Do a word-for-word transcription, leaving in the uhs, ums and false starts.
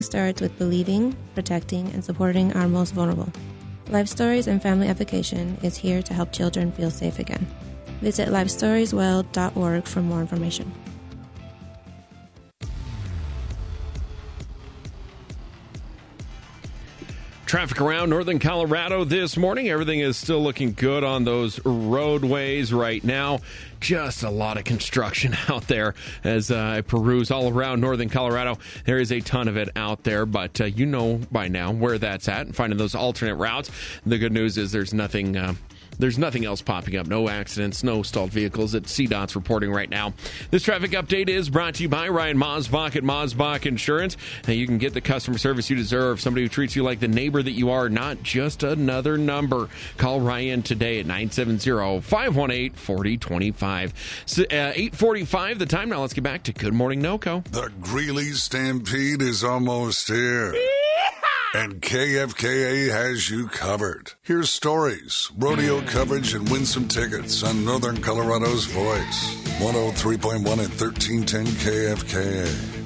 starts with believing, protecting, and supporting our most vulnerable. Life Stories and Family Application is here to help children feel safe again. Visit life stories world dot org for more information. Traffic around northern Colorado this morning. Everything is still looking good on those roadways right now. Just a lot of construction out there as uh, I peruse all around northern Colorado. There is a ton of it out there, but uh, you know by now where that's at and finding those alternate routes. The good news is there's nothing... Uh, There's nothing else popping up. No accidents, no stalled vehicles that C DOT's reporting right now. This traffic update is brought to you by Ryan Mosbach at Mosbach Insurance. And you can get the customer service you deserve. Somebody who treats you like the neighbor that you are, not just another number. Call Ryan today at nine seven zero, five one eight, four zero two five. So, uh, eight forty-five the time. Now let's get back to Good Morning NoCo. The Greeley Stampede is almost here. And K F K A has you covered. Here's stories, rodeo coverage, and win some tickets on Northern Colorado's Voice. one oh three point one and thirteen ten K F K A.